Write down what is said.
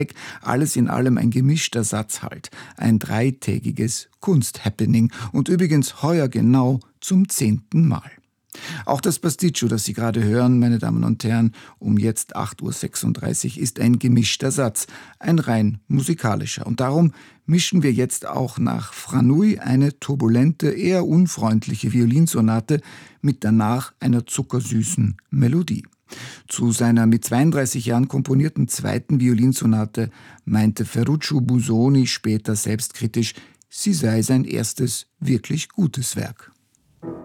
Alles in allem ein gemischter Satz halt. Ein dreitägiges Kunsthappening. Und übrigens heuer genau zum 10. Mal. Auch das Pasticcio, das Sie gerade hören, meine Damen und Herren, um jetzt 8:36 Uhr, ist ein gemischter Satz, ein rein musikalischer. Und darum mischen wir jetzt auch nach Franui eine turbulente, eher unfreundliche Violinsonate mit danach einer zuckersüßen Melodie. Zu seiner mit 32 Jahren komponierten zweiten Violinsonate meinte Ferruccio Busoni später selbstkritisch, sie sei sein erstes wirklich gutes Werk.